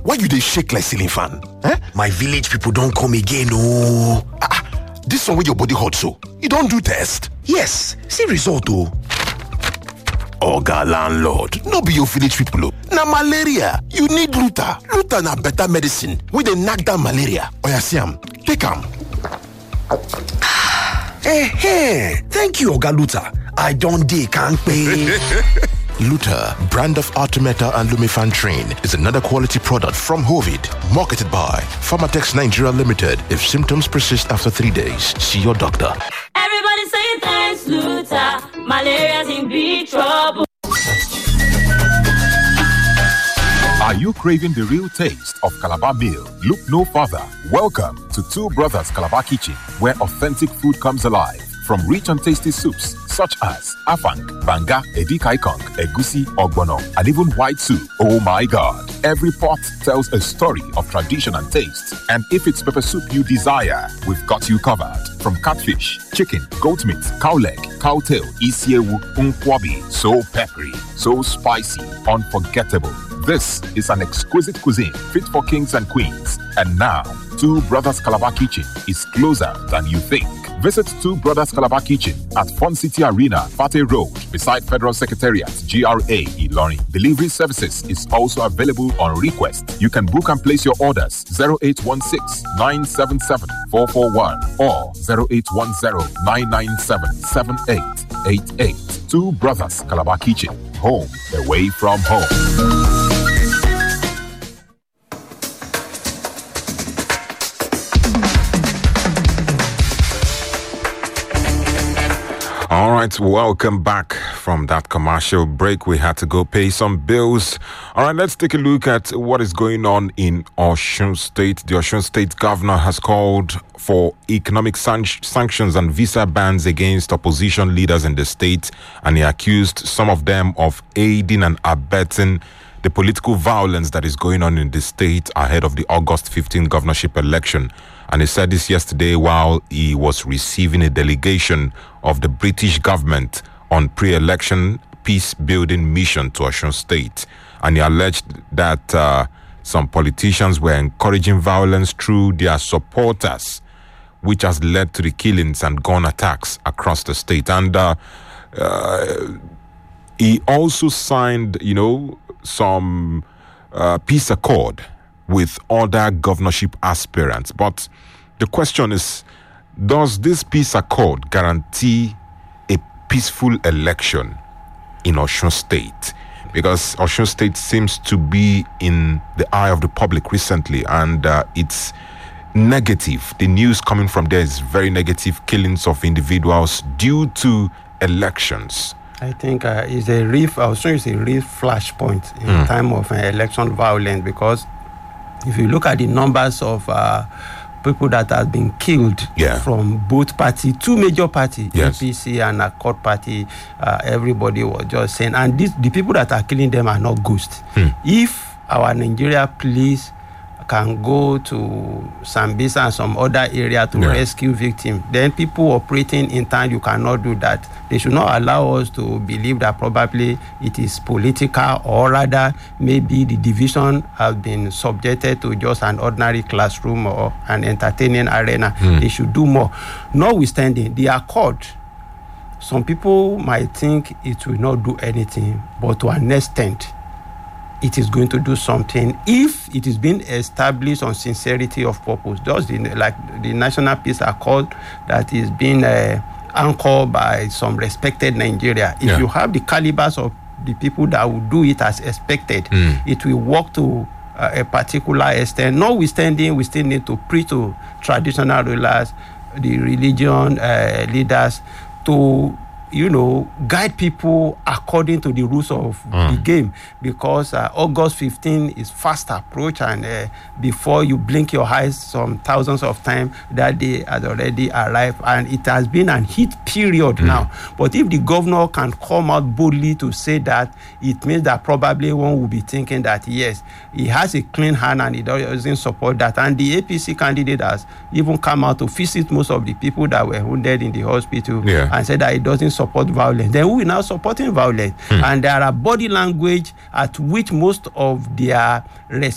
Why you dey shake like ceiling fan? My village people don't come again, oh. This one wey your body hot so, you don do test? Yes, see result, oh. Oga landlord, no be your village people o. Na malaria, you need Luta. Luta na better medicine wey dey knack down malaria. Oya see am, take am. Thank you, Oga Luta. I don't can't pay. Luta, brand of Artemeta and Lumefantrine, is another quality product from Hovid, marketed by Pharmatex Nigeria Limited. If symptoms persist after 3 days, see your doctor. Everybody say thanks, Luta. Malaria's in big trouble. Are you craving the real taste of Calabar meal? Look no further. Welcome to Two Brothers Calabar Kitchen, where authentic food comes alive. From rich and tasty soups such as afang, banga, edikaikong, egusi, ogbono, and even white soup. Oh my God! Every pot tells a story of tradition and taste. And if it's pepper soup you desire, we've got you covered. From catfish, chicken, goat meat, cow leg, cow tail, isiewu, unkwabi. So peppery, so spicy, unforgettable. This is an exquisite cuisine fit for kings and queens. And now, Two Brothers Calabar Kitchen is closer than you think. Visit Two Brothers Calabar Kitchen at Fun City Arena, Fate Road, beside Federal Secretariat, GRA, Ilorin. Delivery services is also available on request. You can book and place your orders 0816-977-441 or 0810-997-7888. Two Brothers Calabar Kitchen, home away from home. All right, welcome back from that commercial break. We had to go pay some bills. All right, let's take a look at what is going on in Osun State. The Osun State governor has called for economic sanctions and visa bans against opposition leaders in the state, and he accused some of them of aiding and abetting the political violence that is going on in the state ahead of the August 15 governorship election. And he said this yesterday while he was receiving a delegation of the British government on pre-election peace-building mission to Osun State. And he alleged that some politicians were encouraging violence through their supporters, which has led to the killings and gun attacks across the state. And he also signed, some peace accord with other governorship aspirants. But the question is, does this peace accord guarantee a peaceful election in Osun State? Because Osun State seems to be in the eye of the public recently, and it's negative. The news coming from there is very negative. Killings of individuals due to elections. I think it's a real flashpoint in time of election violence, because if you look at the numbers of people that have been killed from both parties, two major parties, APC and Accord Party, everybody was just saying, and the people that are killing them are not ghosts. If our Nigeria police can go to Sambisa and some other area to rescue victims, then people operating in town, you cannot do that. They should not allow us to believe that probably it is political, or rather maybe the division has been subjected to just an ordinary classroom or an entertaining arena. They should do more. Notwithstanding, the accord, some people might think it will not do anything, but to an extent, it is going to do something if it is being established on sincerity of purpose. Just like the National Peace Accord that is being anchored by some respected Nigeria. If you have the calibers of the people that will do it as expected, it will work to a particular extent. Notwithstanding, we still need to preach to traditional rulers, the religion leaders, to guide people according to the rules of the game, because August 15 is fast approach, and before you blink your eyes, some thousands of times, that day has already arrived, and it has been an heat period now. But if the governor can come out boldly to say that, it means that probably one will be thinking that yes, he has a clean hand and he doesn't support that. And the APC candidate has even come out to visit most of the people that were wounded in the hospital and said that he doesn't support violence. Then we are now supporting violence. And there are body language at which most of their